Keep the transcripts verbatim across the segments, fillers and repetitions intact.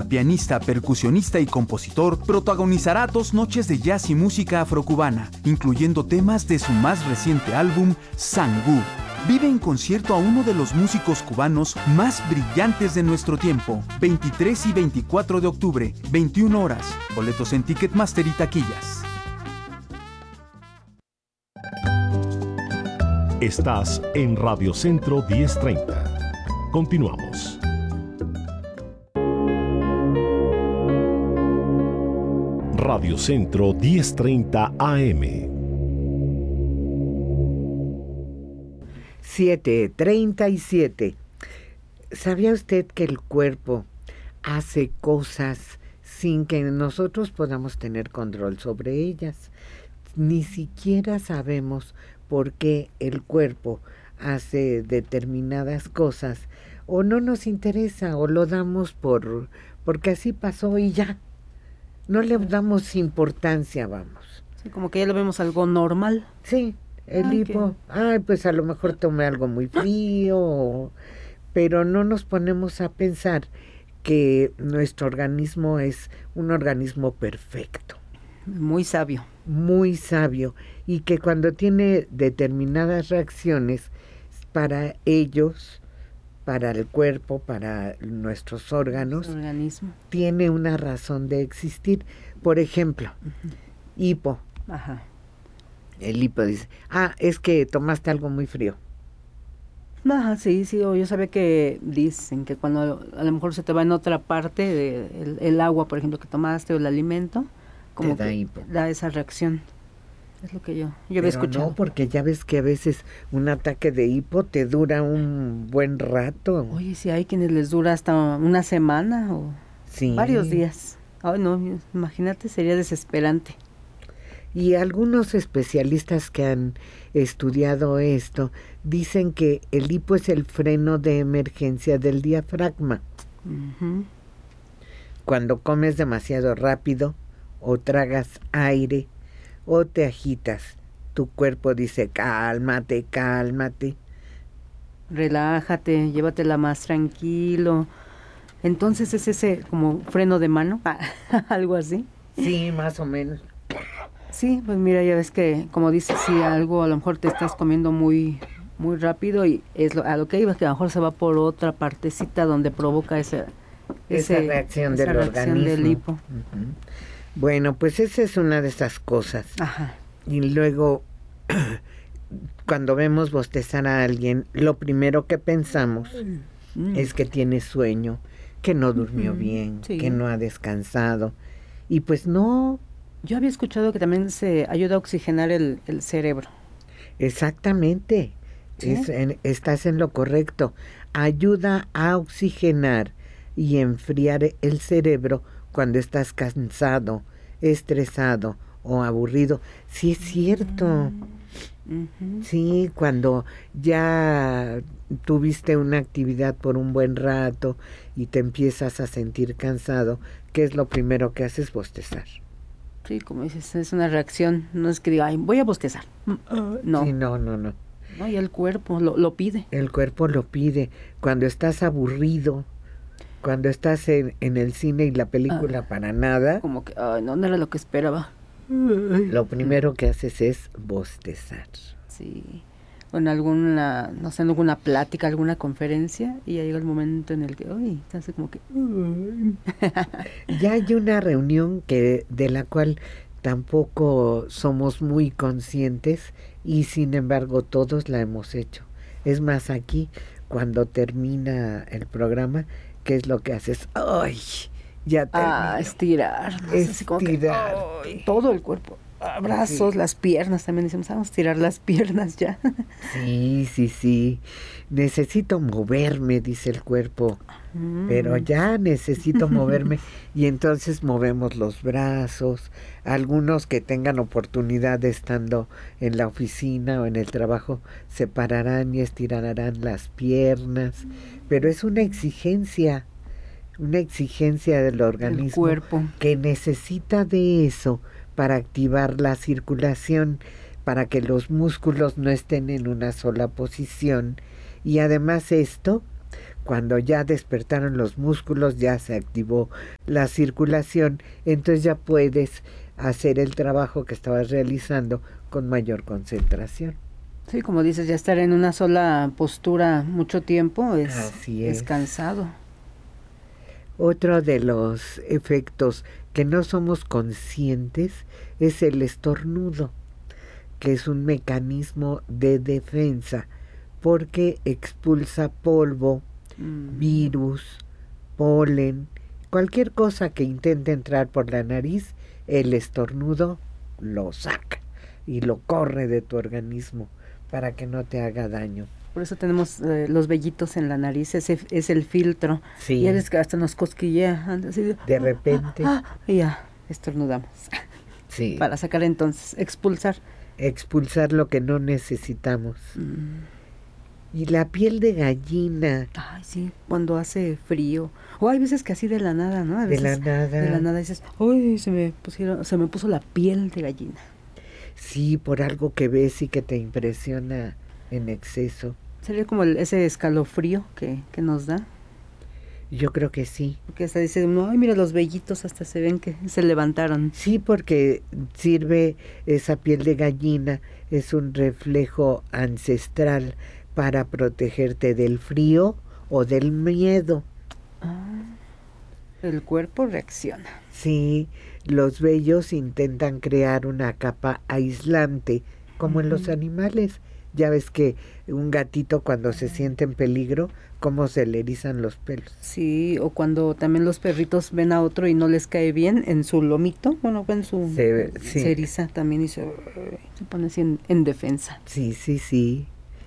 pianista, percusionista y compositor, protagonizará dos noches de jazz y música afrocubana, incluyendo temas de su más reciente álbum, Sangú. Vive en concierto a uno de los músicos cubanos más brillantes de nuestro tiempo, veintitrés y veinticuatro de octubre, veintiuna horas. Boletos en Ticketmaster y taquillas. Estás en Radio Centro diez treinta. Continuamos. Radio Centro diez treinta A M. siete treinta y siete. ¿Sabía usted que el cuerpo hace cosas sin que nosotros podamos tener control sobre ellas? Ni siquiera sabemos por qué el cuerpo hace determinadas cosas, o no nos interesa, o lo damos por porque así pasó y ya. No le damos importancia, vamos. Sí, como que ya lo vemos algo normal. Sí. El Ay, hipo, qué... ay, pues a lo mejor tomé algo muy frío, pero no nos ponemos a pensar que nuestro organismo es un organismo perfecto. Muy sabio. Muy sabio, y que cuando tiene determinadas reacciones, para ellos, para el cuerpo, para nuestros órganos, organismo, tiene una razón de existir. Por ejemplo, uh-huh. hipo. Ajá. El hipo dice, ah, es que tomaste algo muy frío. Ajá, sí, sí, yo sabía que dicen que cuando a lo mejor se te va en otra parte, de, el, el agua, por ejemplo, que tomaste o el alimento, como te da que hipo. Da esa reacción. Es lo que yo, yo había escuchado. No, porque ya ves que a veces un ataque de hipo te dura un buen rato. Oye, si hay quienes les dura hasta una semana o sí. varios días. Ay, no, imagínate, sería desesperante. Y algunos especialistas que han estudiado esto dicen que el hipo es el freno de emergencia del diafragma. Uh-huh. Cuando comes demasiado rápido o tragas aire o te agitas, tu cuerpo dice cálmate, cálmate. Relájate, llévatela más tranquilo. Entonces es ese como freno de mano, algo así. Sí, más o menos. Sí, pues mira, ya ves que, como dices, si algo a lo mejor te estás comiendo muy muy rápido y es lo, a lo que iba, que a lo mejor se va por otra partecita donde provoca ese, esa ese, reacción esa del reacción organismo. Del hipo. Uh-huh. Bueno, pues esa es una de esas cosas. Ajá. Y luego, cuando vemos bostezar a alguien, lo primero que pensamos mm. es que tiene sueño, que no durmió uh-huh. bien, sí. que no ha descansado. Y pues no. Yo había escuchado que también se ayuda a oxigenar el, el cerebro. Exactamente. ¿Sí? Es, en, estás en lo correcto. Ayuda a oxigenar y enfriar el cerebro cuando estás cansado, estresado o aburrido. Sí, es cierto. Uh-huh. Sí, cuando ya tuviste una actividad por un buen rato y te empiezas a sentir cansado, ¿qué es lo primero que haces? Bostezar. Sí, como dices, es una reacción, no es que diga, ay, voy a bostezar. No. Sí, no, no, no. No, y el cuerpo lo, lo pide. El cuerpo lo pide. Cuando estás aburrido, cuando estás en, en el cine y la película ah, para nada. Como que, ay, no, no era lo que esperaba. Lo primero que haces es bostezar. Sí. O en alguna, no sé, en alguna plática, alguna conferencia, y ya llega el momento en el que, uy, se hace como que... Ya hay una reunión que de la cual tampoco somos muy conscientes y sin embargo todos la hemos hecho. Es más, aquí, cuando termina el programa, ¿qué es lo que haces? ¡Ay! Ya termina. Ah, estirar. Estirar. Así como que, ay, todo el cuerpo. Brazos, sí. Las piernas también decimos, vamos a tirar las piernas ya. Sí, sí, sí. Necesito moverme, dice el cuerpo. Mm. Pero ya necesito moverme. Y entonces movemos los brazos. Algunos que tengan oportunidad de estando en la oficina o en el trabajo se pararán y estirarán las piernas. Pero es una exigencia, una exigencia del organismo. El cuerpo. Que necesita de eso para activar la circulación, para que los músculos no estén en una sola posición. Y además esto, Cuando ya despertaron los músculos, ya se activó la circulación, entonces ya puedes hacer el trabajo que estabas realizando con mayor concentración. Sí, como dices, ya estar en una sola postura mucho tiempo es, Así es. es cansado. Otro de los efectos que no somos conscientes es el estornudo, que es un mecanismo de defensa porque expulsa polvo, mm. virus, polen, cualquier cosa que intente entrar por la nariz, el estornudo lo saca y lo corre de tu organismo para que no te haga daño. Por eso tenemos eh, los vellitos en la nariz, ese es el filtro. Sí. Y es que hasta nos cosquillea. Así de, de repente. Ah, ah, y ya, estornudamos. Sí. Para sacar entonces, expulsar. Expulsar lo que no necesitamos. Mm. Y la piel de gallina. Ay, sí, cuando hace frío. O hay veces que así de la nada, ¿no? A veces, de la nada. De la nada dices, uy, se me pusieron, se me puso la piel de gallina. Sí, por algo que ves y que te impresiona en exceso. ¿Sería como el, ese escalofrío que, que nos da? Yo creo que sí. Porque hasta dice, no, ay, mira, los vellitos hasta se ven que se levantaron. Sí, porque sirve esa piel de gallina, es un reflejo ancestral para protegerte del frío o del miedo. Ah, el cuerpo reacciona. Sí, los vellos intentan crear una capa aislante, como uh-huh. en los animales. Ya ves que un gatito cuando se siente en peligro, cómo se le erizan los pelos. Sí, o cuando también los perritos ven a otro y no les cae bien en su lomito, bueno, en su se, sí. se eriza también y se, se pone así en, en defensa. Sí, sí, sí.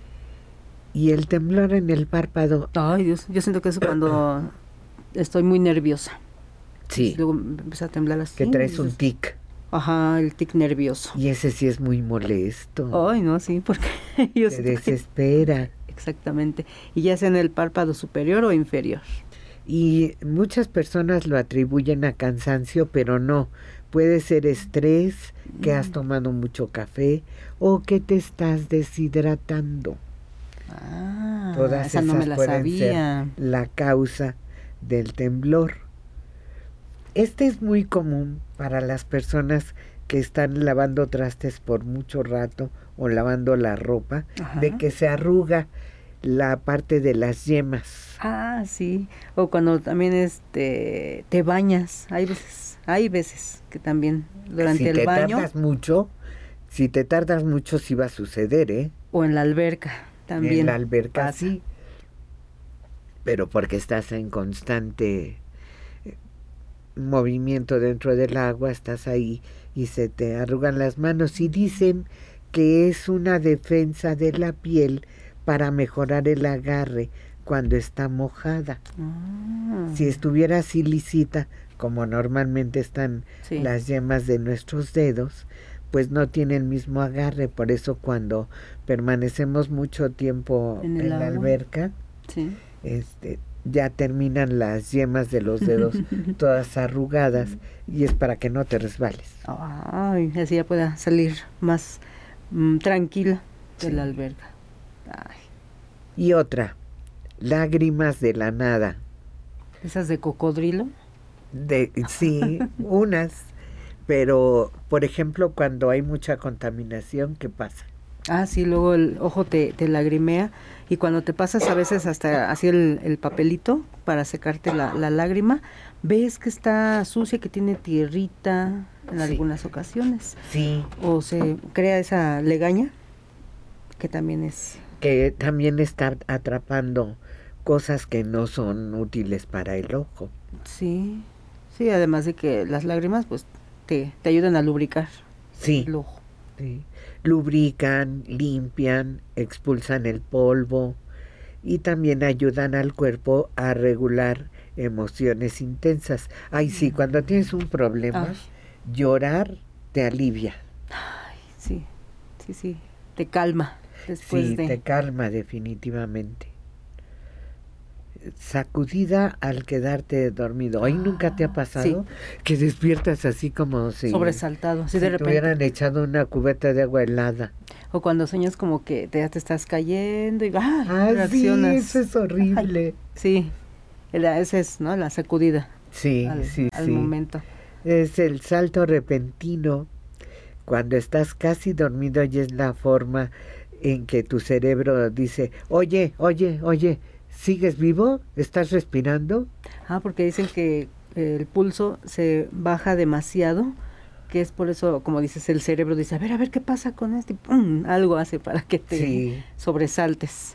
Y el temblor en el párpado. Ay, Dios, yo siento que eso cuando estoy muy nerviosa. Sí. Luego me empieza a temblar así. Que traes un tic. Ajá, el tic nervioso. Y ese sí es muy molesto. Ay, no, sí, porque yo te desespera. Que... Exactamente. Y ya sea en el párpado superior o inferior. Y muchas personas lo atribuyen a cansancio, pero no. Puede ser estrés, que has tomado mucho café o que te estás deshidratando. Ah, Todas esa esas no me la pueden sabía. ser la causa del temblor. Este es muy común para las personas que están lavando trastes por mucho rato o lavando la ropa, Ajá. de que se arruga la parte de las yemas. Ah, sí. O cuando también este te bañas, hay veces, hay veces que también durante si el te baño. Si te tardas mucho, si te tardas mucho sí va a suceder, ¿eh? O en la alberca también. En la alberca pasa. Sí. Pero porque estás en constante movimiento dentro del agua, estás ahí y se te arrugan las manos y dicen que es una defensa de la piel para mejorar el agarre cuando está mojada. Ah. Si estuviera así lisita, como normalmente están sí. las yemas de nuestros dedos, pues no tiene el mismo agarre. Por eso cuando permanecemos mucho tiempo en, en la alberca, sí. este ya terminan las yemas de los dedos todas arrugadas y es para que no te resbales. Ay, así ya pueda salir más mm, tranquila de sí. la alberca. Ay. Y otra, lágrimas de la nada. ¿Esas de cocodrilo? De, sí, unas, pero por ejemplo cuando hay mucha contaminación, ¿qué pasa? Ah, sí, luego el ojo te, te lagrimea y cuando te pasas a veces hasta así el, el papelito para secarte la, la lágrima, ves que está sucia, que tiene tierrita en sí. algunas ocasiones. Sí. O se crea esa legaña, que también es... Que también está atrapando cosas que no son útiles para el ojo. Sí, sí, además de que las lágrimas pues te, te ayudan a lubricar sí. el ojo. Sí. Lubrican, limpian, expulsan el polvo y también ayudan al cuerpo a regular emociones intensas. Ay, sí, cuando tienes un problema, Ay. llorar te alivia. Ay, sí, sí, sí, te calma después sí, de... te calma definitivamente. sacudida al quedarte dormido. ¿Ahí nunca te ha pasado? Sí. Que despiertas así como si... sobresaltado, así si de repente. te hubieran echado una cubeta de agua helada. O cuando sueñas como que te, ya te estás cayendo y ¡ah! Ah, reaccionas. sí, eso es horrible. Ay, sí, esa es, ¿no? La sacudida. Sí, al, sí, al sí. momento. Es el salto repentino cuando estás casi dormido y es la forma en que tu cerebro dice, oye, oye, oye, ¿sigues vivo? ¿Estás respirando? Ah, porque dicen que el pulso se baja demasiado, que es por eso, como dices, el cerebro dice, a ver, a ver, ¿qué pasa con esto? Y ¡pum! Algo hace para que te sí. sobresaltes.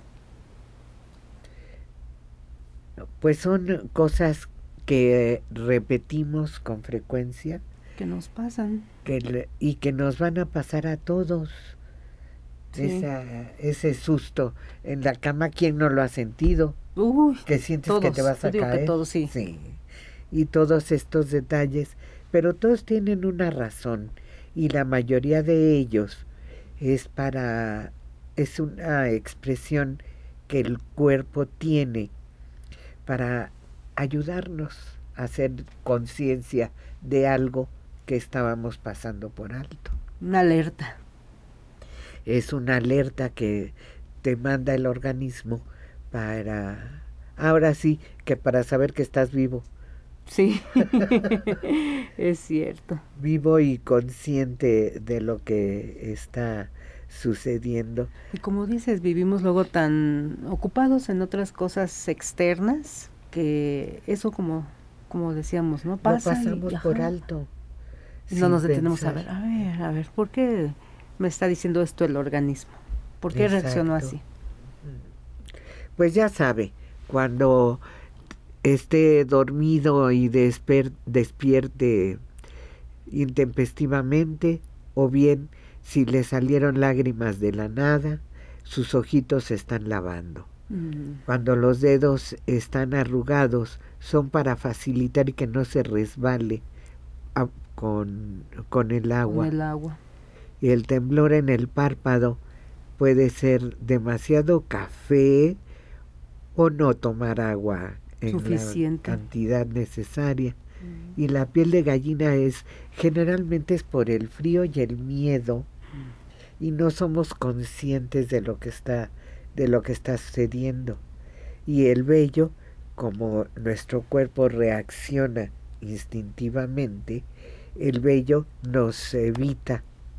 Pues son cosas que repetimos con frecuencia. Que nos pasan. Que le, y que nos van a pasar a todos. Sí. Esa, ese susto en la cama, ¿quién no lo ha sentido? Uy, que sientes todos, que te vas a digo caer. Que todos, sí. sí. Y todos estos detalles, pero todos tienen una razón y la mayoría de ellos es para es una expresión que el cuerpo tiene para ayudarnos a hacer conciencia de algo que estábamos pasando por alto. Una alerta. Es una alerta que te manda el organismo para, ahora sí, que para saber que estás vivo. Sí, es cierto. Vivo y consciente de lo que está sucediendo. Y como dices, vivimos luego tan ocupados en otras cosas externas que eso como, como decíamos, ¿no? Pasa lo pasamos y, por alto. No nos detenemos a ver, a ver, a ver, ¿por qué me está diciendo esto el organismo? ¿Por qué Exacto. reaccionó así? Pues ya sabe, cuando esté dormido y desper- despierte intempestivamente, o bien si le salieron lágrimas de la nada, sus ojitos se están lavando. Mm. Cuando los dedos están arrugados, son para facilitar que no se resbale a, con, con el agua. Con el agua. Y el temblor en el párpado puede ser demasiado café o no tomar agua en suficiente. La cantidad necesaria. Mm. Y la piel de gallina es generalmente es por el frío y el miedo, mm. y no somos conscientes de lo que está de lo que está sucediendo. Y el vello, como nuestro cuerpo reacciona instintivamente, el vello nos evita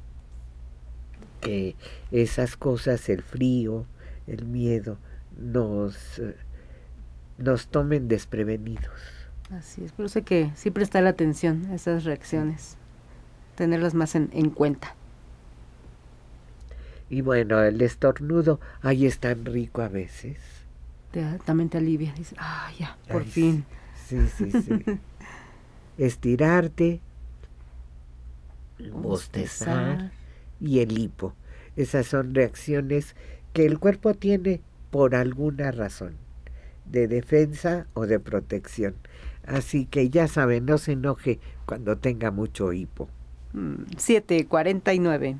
que esas cosas, el frío, el miedo, nos, nos tomen desprevenidos. Así es, por eso hay que sí prestar atención a esas reacciones, tenerlas más en, en cuenta. Y bueno, el estornudo, ahí es tan rico a veces. Te, también te alivia, dices, ah, ya, por Ay, fin. Sí, sí, sí. Estirarte, bostezar y el hipo. Esas son reacciones que el cuerpo tiene por alguna razón, de defensa o de protección. Así que ya saben, no se enoje cuando tenga mucho hipo. siete cuarenta y nueve.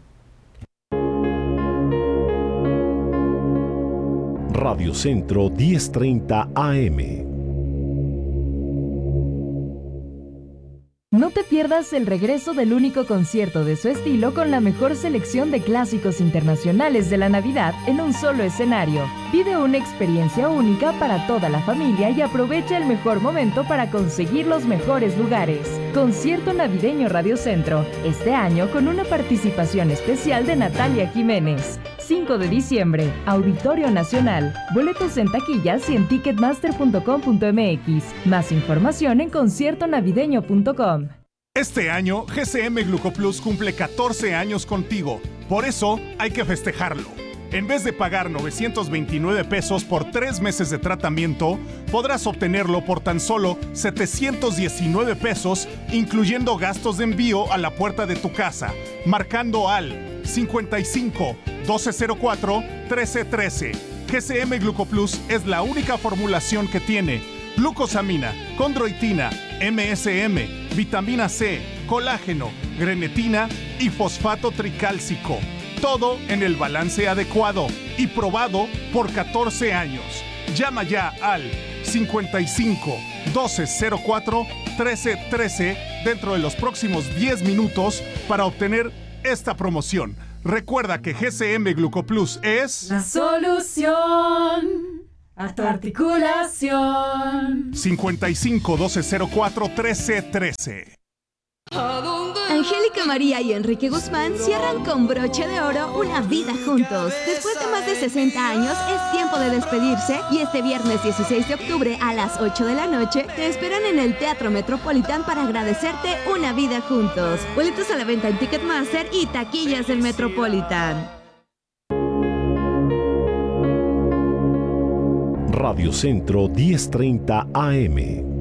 Radio Centro diez treinta A M. No te pierdas el regreso del único concierto de su estilo con la mejor selección de clásicos internacionales de la Navidad en un solo escenario. Vive una experiencia única para toda la familia y aprovecha el mejor momento para conseguir los mejores lugares. Concierto navideño Radio Centro, este año con una participación especial de Natalia Jiménez. cinco de diciembre, Auditorio Nacional. Boletos en taquillas y en ticketmaster punto com punto m x. Más información en concierto navideño punto com. Este año, G C M Glucoplus cumple catorce años contigo. Por eso, hay que festejarlo. En vez de pagar novecientos veintinueve pesos por tres meses de tratamiento, podrás obtenerlo por tan solo setecientos diecinueve pesos, incluyendo gastos de envío a la puerta de tu casa, marcando al cincuenta y cinco, doce cero cuatro, trece trece. G C M Glucoplus es la única formulación que tiene glucosamina, condroitina, M S M, vitamina C, colágeno, grenetina y fosfato tricálcico. Todo en el balance adecuado y probado por catorce años. Llama ya al cincuenta y cinco, doce cero cuatro, trece trece dentro de los próximos diez minutos para obtener esta promoción. Recuerda que G C M Glucoplus es la solución a tu articulación. cincuenta y cinco, doce cero cuatro, trece trece. Angélica María y Enrique Guzmán cierran con broche de oro una vida juntos. Después de más de sesenta años, es tiempo de despedirse y este viernes dieciséis de octubre a las ocho de la noche te esperan en el Teatro Metropolitan para agradecerte una vida juntos. Boletos a la venta en Ticketmaster y taquillas del Metropolitan. Radio Centro diez treinta A M.